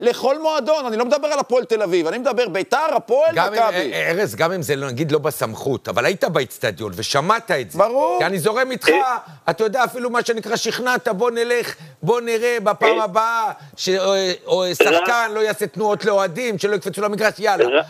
לכל מועדון, אני לא מדבר על הפועל תל אביב, אני מדבר ביתר, הפועל, מכבי. ארז, גם אם זה נגיד לא בסמכות, אבל היית באצטדיון ושמעת את זה. ברור. כי אני זורם איתך, אתה יודע, אפילו מה שנקרא שכנעת, בוא נלך, בוא נראה בפעם הבאה, ששחקן לא יעשה תנועות לאוהדים, שלא יקפצו למגרש, יאללה.